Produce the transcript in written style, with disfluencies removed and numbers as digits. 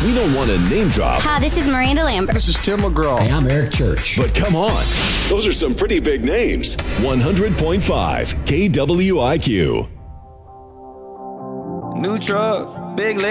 We don't want to name drop. Hi, this is Miranda Lambert. This is Tim McGraw. Hey, I'm Eric Church. But come on, those are some pretty big names. 100.5 KWIQ. New truck, big